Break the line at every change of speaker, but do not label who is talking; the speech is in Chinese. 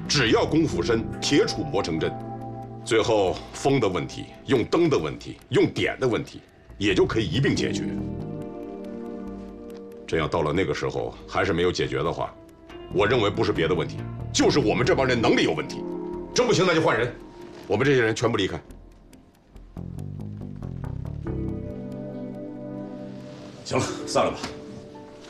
只要功夫深，铁杵磨成针。最后风的问题、用灯的问题、用点的问题，也就可以一并解决。真要到了那个时候还是没有解决的话，我认为不是别的问题，就是我们这帮人能力有问题。真不行，那就换人，我们这些人全部离开。
行了，散了吧。